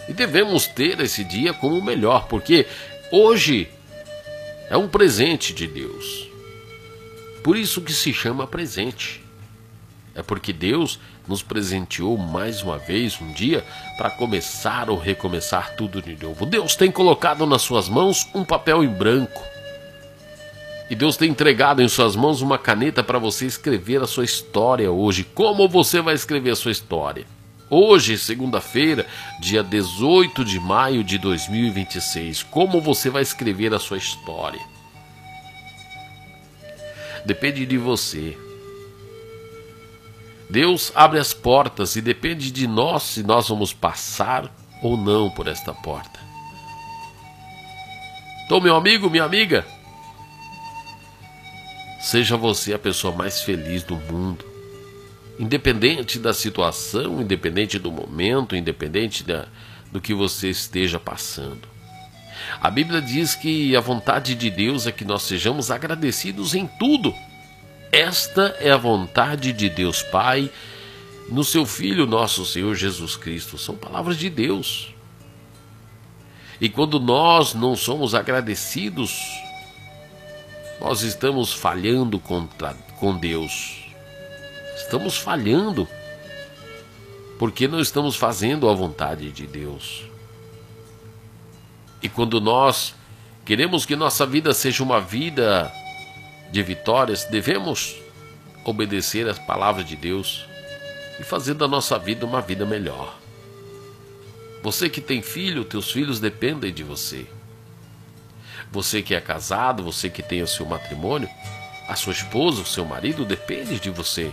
E devemos ter esse dia como o melhor, porque hoje é um presente de Deus. Por isso que se chama presente. É porque Deus nos presenteou mais uma vez um dia para começar ou recomeçar tudo de novo. Deus tem colocado nas suas mãos um papel em branco. E Deus tem entregado em suas mãos uma caneta para você escrever a sua história hoje. Como você vai escrever a sua história? Hoje, segunda-feira, dia 18 de maio de 2026. Como você vai escrever a sua história? Depende de você. Deus abre as portas e depende de nós se nós vamos passar ou não por esta porta. Então, meu amigo, minha amiga, seja você a pessoa mais feliz do mundo. Independente da situação, independente do momento, independente do que você esteja passando. A Bíblia diz que a vontade de Deus é que nós sejamos agradecidos em tudo. Esta é a vontade de Deus Pai no seu Filho, nosso Senhor Jesus Cristo. São palavras de Deus. E quando nós não somos agradecidos, nós estamos falhando com Deus. Estamos falhando porque não estamos fazendo a vontade de Deus. E quando nós queremos que nossa vida seja uma vida de vitórias, devemos obedecer às palavras de Deus e fazer da nossa vida uma vida melhor. Você que tem filho, teus filhos dependem de você. Você que é casado, você que tem o seu matrimônio, a sua esposa, o seu marido depende de você.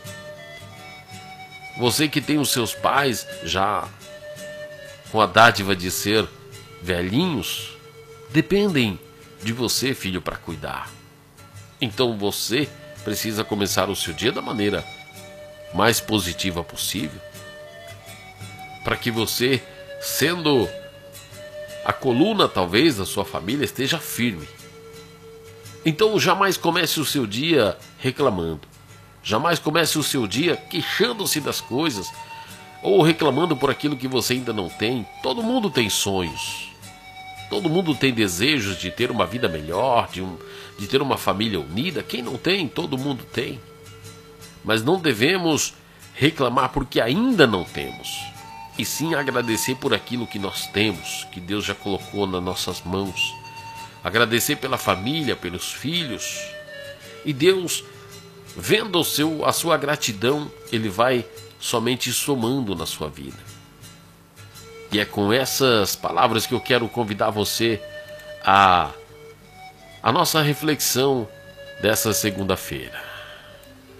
Você que tem os seus pais já com a dádiva de ser velhinhos, dependem de você, filho, para cuidar. Então você precisa começar o seu dia da maneira mais positiva possível, para que você, sendo a coluna talvez da sua família, esteja firme. Então jamais comece o seu dia reclamando. Jamais comece o seu dia queixando-se das coisas ou reclamando por aquilo que você ainda não tem. Todo mundo tem sonhos. Todo mundo tem desejos de ter uma vida melhor, de ter uma família unida. Quem não tem, todo mundo tem. Mas não devemos reclamar porque ainda não temos. E sim agradecer por aquilo que nós temos, que Deus já colocou nas nossas mãos. Agradecer pela família, pelos filhos. E Deus, vendo a sua gratidão, Ele vai somente somando na sua vida. E é com essas palavras que eu quero convidar você a nossa reflexão dessa segunda-feira.